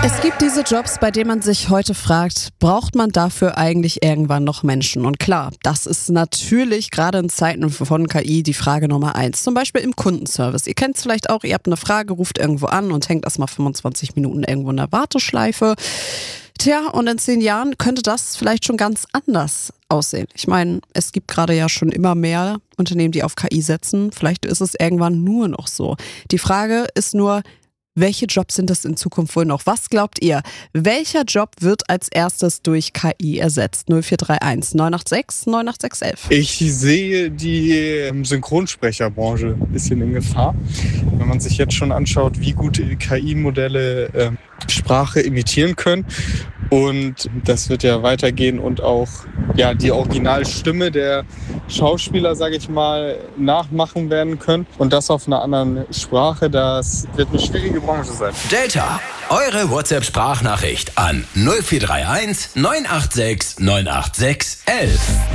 Es gibt diese Jobs, bei denen man sich heute fragt, braucht man dafür eigentlich irgendwann noch Menschen? Und klar, das ist natürlich gerade in Zeiten von KI die Frage Nummer 1. Zum Beispiel im Kundenservice. Ihr kennt es vielleicht auch, ihr habt eine Frage, ruft irgendwo an und hängt erstmal 25 Minuten irgendwo in der Warteschleife. Tja, und in 10 Jahren könnte das vielleicht schon ganz anders aussehen. Ich meine, es gibt gerade ja schon immer mehr Unternehmen, die auf KI setzen. Vielleicht ist es irgendwann nur noch so. Die Frage ist nur, welche Jobs sind das in Zukunft wohl noch? Was glaubt ihr? Welcher Job wird als erstes durch KI ersetzt? 0431 986 98611. Ich sehe die Synchronsprecherbranche ein bisschen in Gefahr. Wenn man sich jetzt schon anschaut, wie gut KI-Modelle Sprache imitieren können. Und das wird ja weitergehen und auch die Originalstimme der Schauspieler, sage ich mal, nachmachen werden können. Und das auf einer anderen Sprache, das wird eine schwierige Branche sein. Delta, eure WhatsApp-Sprachnachricht an 0431 986 986 11.